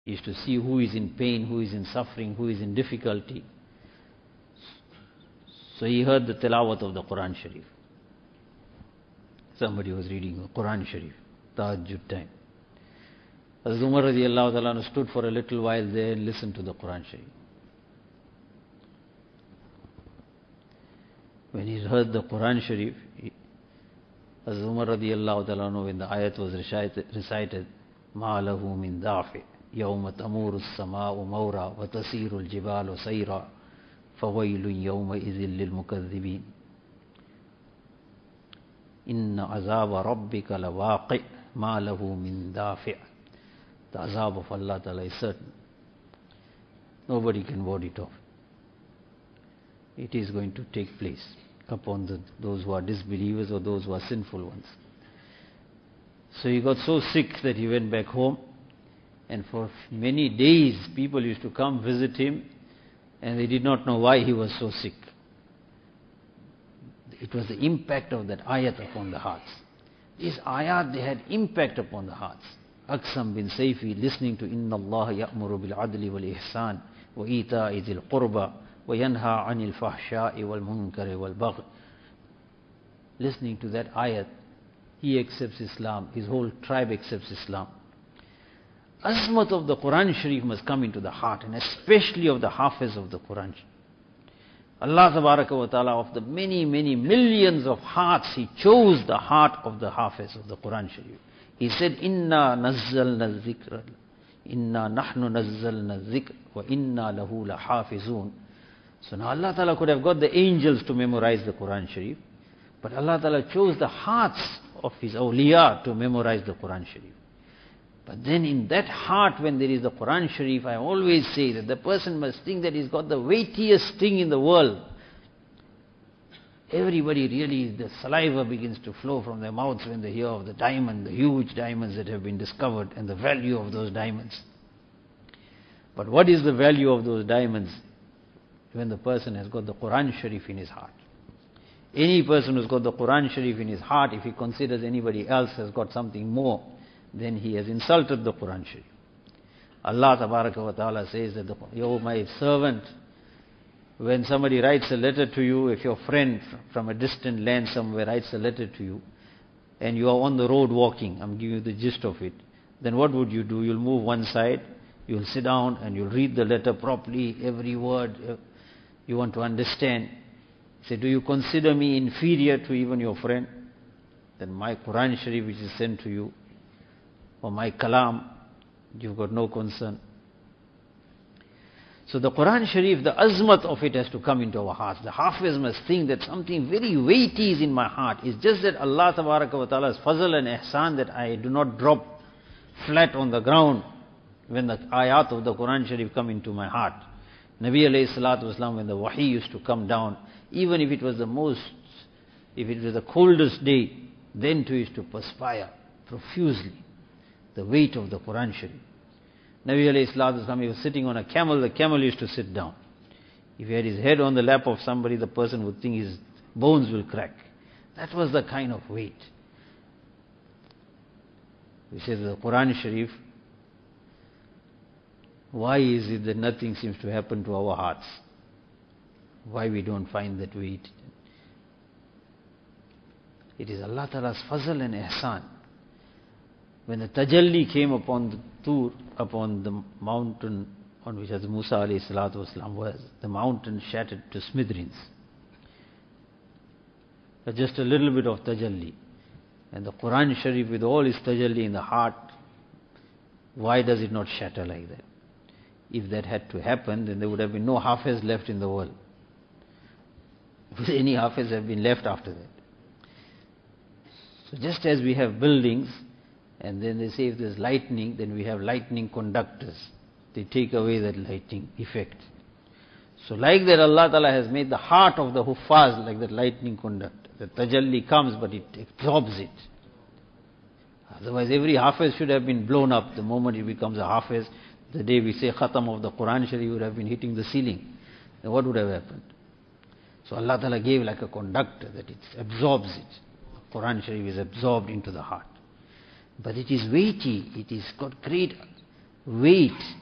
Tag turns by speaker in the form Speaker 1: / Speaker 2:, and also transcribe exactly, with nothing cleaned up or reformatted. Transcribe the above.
Speaker 1: He used to see who is in pain, who is in suffering, who is in difficulty. So he heard the tilawat of the Quran Sharif. Somebody was reading the Quran Sharif, Tahajjud time. Hazrat Umar radiallahu ta'ala stood for a little while there and listened to the Quran Sharif. When he heard the Quran Sharif, Hazrat Umar radiallahu ta'ala, when the ayat was recited, مَا لَهُ مِن دَافِعٍ يَوْمَ تَمُورُ السَّمَاءُ مَوْرًا وَتَسِيرُ الْجِبَالُ سَيْرًا فَوَيْلٌ يَوْمَئِذٍ لِلْمُكَذِّبِينَ إِنَّ عَذَابَ رَبِّكَ لَوَاقِعٌ مَا لَهُ مِن دَافِعٍ. The azab of Allah Ta'ala is certain. Nobody can ward it off. It is going to take place upon the, those who are disbelievers or those who are sinful ones. So he got so sick that he went back home, and for many days people used to come visit him and they did not know why he was so sick. It was the impact of that ayat upon the hearts. These ayat, they had impact upon the hearts. Aqsam bin Sayfi, listening to Inna Allah ya'muru bil adli wal ihsan wa ita'i dhil qurba wa yanha anil fahsha'i wal munkari wal bagh. Listening to that ayat, he accepts Islam, his whole tribe accepts Islam. Azmat of the Quran Sharif must come into the heart, and especially of the Hafiz of the Quran Sharif. Allah Tabaraka wa Ta'ala, of the many, many millions of hearts, He chose the heart of the Hafiz of the Quran Sharif. He said, Inna nazzalna zikra, Inna nahnu nazzalna zikr, wa inna lahu lahafizun. So now Allah Ta'ala could have got the angels to memorize the Quran Sharif, but Allah Ta'ala chose the hearts of His awliya to memorize the Quran Sharif. But then in that heart, when there is the Quran Sharif, I always say that the person must think that he's got the weightiest thing in the world. Everybody really, the saliva begins to flow from their mouths when they hear of the diamond, the huge diamonds that have been discovered, and the value of those diamonds. But what is the value of those diamonds when the person has got the Quran Sharif in his heart? Any person who's got the Quran Sharif in his heart, if he considers anybody else has got something more, then he has insulted the Quran Sharif. Allah Tabaraka wa Ta'ala says that, the, "Yo, my servant, when somebody writes a letter to you, if your friend from a distant land somewhere writes a letter to you, and you are on the road walking, I'm giving you the gist of it, then what would you do? You'll move one side, you'll sit down and you'll read the letter properly, every word you want to understand. Say, do you consider me inferior to even your friend? Then my Quran Sharif which is sent to you, or my kalam, you've got no concern. So the Quran Sharif, the azmat of it has to come into our hearts. The Hafiz must think that something very weighty is in my heart. It's just that Allah Tabaraka wa Ta'ala's fazl and ihsan that I do not drop flat on the ground when the ayat of the Quran Sharif come into my heart. Nabi alayhi salatu wasalam, when the wahi used to come down, even if it was the most, if it was the coldest day, then too used to perspire profusely the weight of the Quran Sharif. Nabi alayhi salatu wasalam, he was sitting on a camel, the camel used to sit down. If he had his head on the lap of somebody, the person would think his bones will crack. That was the kind of weight. We say the Quran Sharif, why is it that nothing seems to happen to our hearts? Why we don't find that weight? It is Allah Ta'ala's fazl and ihsan. When the tajalli came upon the Tur, upon the mountain on which Hazrat Musa alayhi salatu wasalam was, the mountain shattered to smithereens. But just a little bit of tajalli. And the Quran Sharif with all its tajalli in the heart, why does it not shatter like that? If that had to happen, then there would have been no Hafiz left in the world. Would any Hafiz have been left after that? So just as we have buildings, and then they say if there's lightning, then we have lightning conductors. They take away that lightning effect. So like that, Allah Ta'ala has made the heart of the Huffaz like that lightning conductor. The tajalli comes, but it absorbs it. Otherwise, every Hafiz should have been blown up the moment he becomes a Hafiz. The day we say Khatam of the Quran Sharif would have been hitting the ceiling. Then what would have happened? So Allah Ta'ala gave like a conductor that it absorbs it. The Quran Sharif is absorbed into the heart. But it is weighty, it is got great weight